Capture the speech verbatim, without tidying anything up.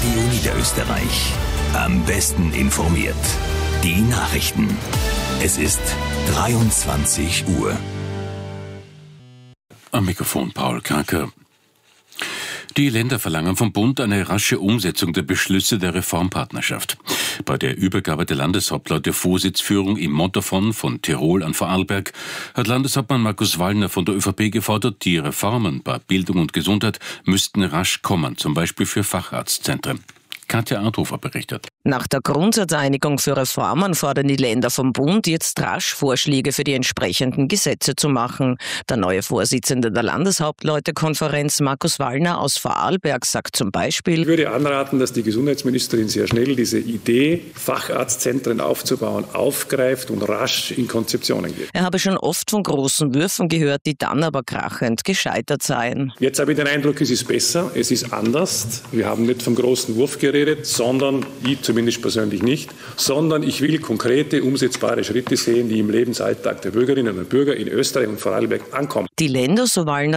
Radio Niederösterreich. Am besten informiert. Die Nachrichten. Es ist dreiundzwanzig Uhr. Am Mikrofon Paul Kraker. Die Länder verlangen vom Bund eine rasche Umsetzung der Beschlüsse der Reformpartnerschaft. Bei der Übergabe der Landeshauptleute Vorsitzführung im Montafon von Tirol an Vorarlberg hat Landeshauptmann Markus Wallner von der ÖVP gefordert, die Reformen bei Bildung und Gesundheit müssten rasch kommen, zum Beispiel für Facharztzentren. Katja Arthofer berichtet. Nach der Grundsatzeinigung für Reformen fordern die Länder vom Bund jetzt rasch Vorschläge für die entsprechenden Gesetze zu machen. Der neue Vorsitzende der Landeshauptleutekonferenz, Markus Wallner aus Vorarlberg, sagt zum Beispiel: Ich würde anraten, dass die Gesundheitsministerin sehr schnell diese Idee, Facharztzentren aufzubauen, aufgreift und rasch in Konzeptionen geht. Er habe schon oft von großen Würfen gehört, die dann aber krachend gescheitert seien. Jetzt habe ich den Eindruck, es ist besser, es ist anders. Wir haben nicht vom großen Wurf geredet, sondern, ich zumindest persönlich nicht, sondern ich will konkrete, umsetzbare Schritte sehen, die im Lebensalltag der Bürgerinnen und Bürger in Österreich und Vorarlberg ankommen. Die Länder, so Wallner,